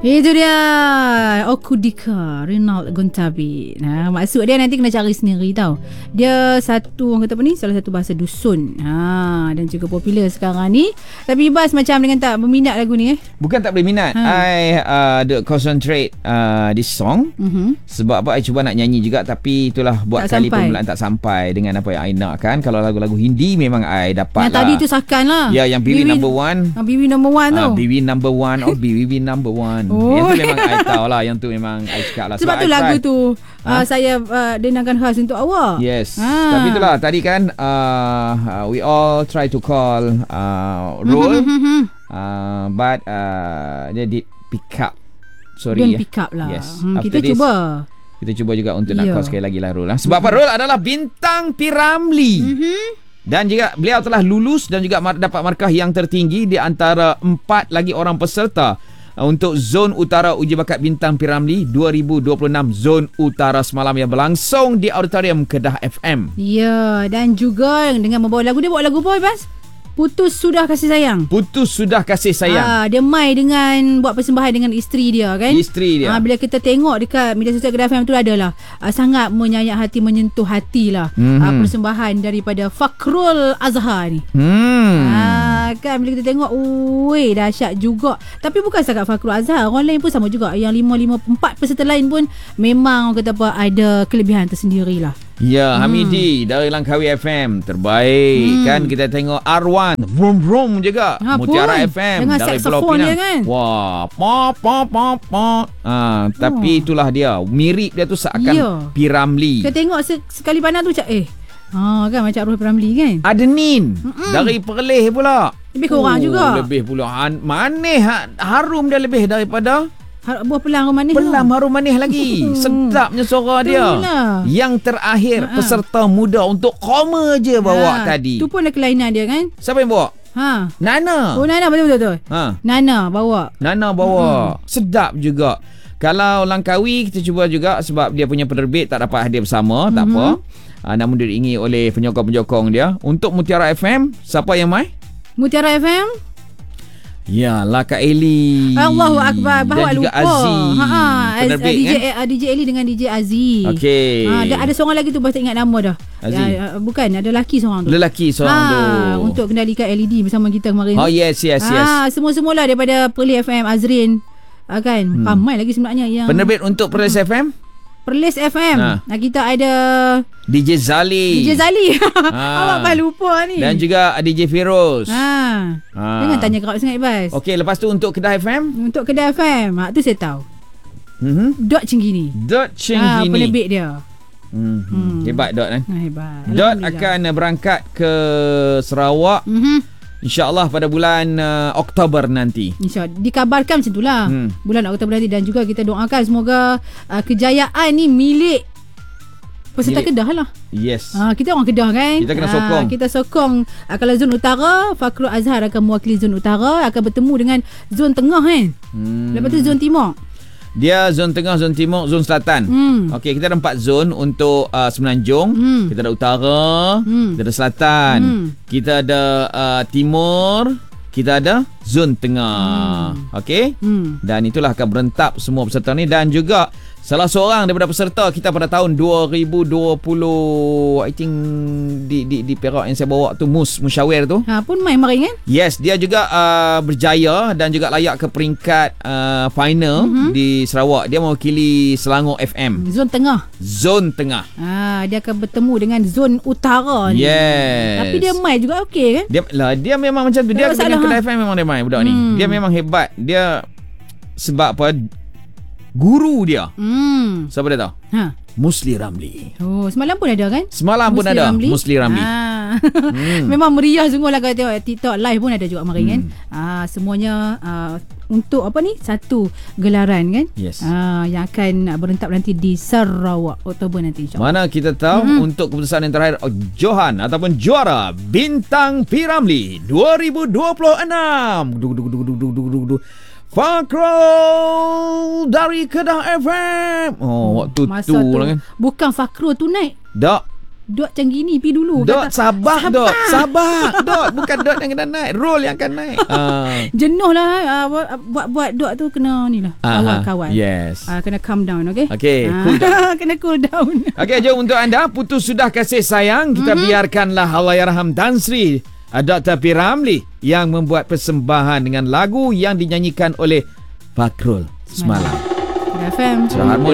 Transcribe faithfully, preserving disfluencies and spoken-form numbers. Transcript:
Itu dia Okudika Rinald Gontabi. Nah, maksud dia nanti kena cari sendiri tau. Dia satu orang kata apa ni, salah satu bahasa dusun. Ha, dan juga popular sekarang ni. Tapi Bas macam dengan tak berminat lagu ni eh. Bukan tak boleh minat. Ha. I uh, do concentrate uh, this song. Uh-huh. Sebab apa I cuba nak nyanyi juga, tapi itulah buat tak kali sampai. Permulaan tak sampai dengan apa yang I nak kan. Kalau lagu-lagu Hindi memang I dapat yang lah. Yang tadi tu Sakan lah. Ya, yang B W number one. Ah, B W number one tu. Uh, B W number one or B W number one. Oh. Yang tu memang I tahu lah. Yang tu memang I cakap lah. Sebab, Sebab tu lagu try. tu ha? uh, saya uh, dengarkan khas untuk awak. Yes. ha. Tapi itulah tadi kan uh, uh, we all try to call uh, Roll uh, But uh, dia did pick up. Sorry Don't ya. pick up lah. Yes. hmm, Kita this, cuba Kita cuba juga untuk nak yeah. call sekali lagi lah Roll lah. Sebab apa, Roll adalah bintang P Ramlee. mm-hmm. Dan juga beliau telah lulus dan juga dapat markah yang tertinggi di antara empat lagi orang peserta untuk Zon Utara Uji Bakat Bintang P Ramlee dua ribu dua puluh enam Zon Utara semalam yang berlangsung di Auditorium Kedah F M. Ya, dan juga dengan membawa lagu dia, bawa lagu apa Bas? Putus Sudah Kasih Sayang. Putus Sudah Kasih Sayang. Ah, dia mai dengan buat persembahan dengan isteri dia kan? Isteri dia. Ah, bila kita tengok dekat media sosial Kedah F M tu adalah ah, sangat menyayat hati, menyentuh hati lah. Mm-hmm. Ah, persembahan daripada Fakrul Azhar ni. Hmm. Ah, kan bila kita tengok, weh dahsyat juga. Tapi bukan setakat Fakrul Azhar, orang lain pun sama juga. Yang lima lima empat peserta lain pun memang kata apa ada kelebihan tersendiri lah. Ya, Hamidi hmm. dari Langkawi F M terbaik. hmm. Kan kita tengok Arwan Vroom Vroom juga. ha, Mutiara pun. F M dengan dari Pulau saxophone Pinang dia kan. Wah, pa pa pa pa. Ha, tapi oh. itulah dia, mirip dia tu seakan yeah. P Ramlee. Kita tengok sekali pandang tu macam eh ha, kan macam arwah P Ramlee kan. Ada Nin Mm-mm. dari Perlis pula. Lebih kurang oh, juga. Lebih pula manis, harum dia lebih daripada buah pelang harum manis. Pelang harum manis lagi. Sedapnya suara dia. Itulah. Yang terakhir ha. peserta muda untuk koma je bawa ha. tadi. Tu pun ada kelainan dia kan. Siapa yang bawa? Ha. Nana. Oh, Nana betul-betul. Ha. Nana bawa. Nana bawa. Hmm. Sedap juga. Kalau Langkawi kita cuba juga sebab dia punya penerbit tak dapat hadir bersama, mm-hmm. tak apa. Ha, namun diringi oleh penyokong-penyokong dia. Untuk Mutiara F M, siapa yang mai? Mutiara F M? Yalah Kak Eli. Allahu Akbar. Bahawa dan juga lupa. Aziz. Ha, penerbit D J, kan? D J Eli dengan D J Aziz. Okey. Ha, ada seorang lagi tu baru tak ingat nama dah. Ya, bukan, ada lelaki seorang tu. Lelaki seorang ha, tu. Untuk kendalikan L E D bersama kita kemarin. Oh yes yes yes. Ha, semua-semualah daripada Perlis F M, Azrin. Ha, kan? Hmm. Ramai lagi sebenarnya yang penerbit untuk Perlis F M. Perlis F M. Ha. Nah, kita ada D J Zali. D J Zali. Ha. Awak baru lupa ni. Dan juga D J Firoz. Ha. ha. Jangan tanya kerap sangat Bas. Okey, lepas tu untuk Kedah F M? Untuk Kedah F M. Ha, tu saya tahu. Mm-hmm. Dot Chinggini. Dot Chinggini. Ha, penerbit dia. Mm-hmm. Hmm. Hebat Dot kan? Ha, hebat. Dot akan berangkat ke Sarawak. Mhm. InsyaAllah pada bulan uh, Oktober nanti. InsyaAllah. Dikabarkan macam itulah. Hmm. Bulan Oktober nanti. Dan juga kita doakan semoga uh, kejayaan ni milik peserta milik. Kedah lah. Yes. Uh, kita orang Kedah kan. Kita kena sokong. Uh, kita sokong. Uh, kalau zon utara, Fakrul Azhar akan mewakili zon utara. Akan bertemu dengan zon tengah kan. Hmm. Lepas tu zon timur. Dia zon tengah, zon timur, zon selatan. Hmm. Okey, kita ada empat zon untuk uh, Semenanjung. Hmm. Kita ada utara, hmm. kita ada selatan, hmm. kita ada uh, timur, kita ada zon tengah. Hmm. Okey? Hmm. Dan itulah akan berentap semua peserta ni dan juga salah seorang daripada peserta kita pada tahun dua ribu dua puluh I think di di di Perak yang saya bawa tu Mus Musyawir tu. Ha pun main mari kan? Yes, dia juga uh, berjaya dan juga layak ke peringkat uh, final mm-hmm. di Sarawak. Dia mewakili Selangor F M. Zon tengah. Zon tengah. Ha, dia akan bertemu dengan zon utara ni. Yes. Tapi dia main juga okey kan? Dia lah dia memang macam tu. Dia dengan Kedah F M memang dia main budak hmm. ni. Dia memang hebat. Dia sebab apa? Guru dia. Hmm. Siapa dia tahu? Ha. Musli Ramlee. Oh, semalam pun ada kan? Semalam Musli pun ada Ramlee. Musli Ramlee. Ha. Hmm. Memang meriah sungguhlah kalau tengok TikTok live pun ada juga kemarin hmm. kan. Ah, semuanya uh, untuk apa ni? Satu gelaran kan? Yes. Ah, yang akan berentap nanti di Sarawak Oktober nanti insya-Allah. Mana kita tahu hmm. untuk keputusan yang terakhir oh, Johan ataupun juara Bintang P Ramlee dua ribu dua puluh enam. Duk duk duk duk duk duk duk. Fakrul dari Kedah F M. Oh, waktu Masa tu tu lah kan. Bukan Fakrul tu naik. Tak. Dot macam gini pi dulu. Dot kata, sabar, sabar Dot. Sabar. Dot bukan Dot yang kena naik, roll yang akan naik. Uh. Jenuh lah uh, buat-buat Dot tu kena ni lah. Kawan-kawan. Yes. Uh, kena calm down, okay? Okay, uh, cool down. Kena cool down. Okay, jom untuk anda putus sudah kasih sayang, kita mm-hmm. biarkanlah Allahyarham Tan Sri Doktor P. Ramlee yang membuat persembahan dengan lagu yang dinyanyikan oleh Fakrul semalam. F M. Harmoni.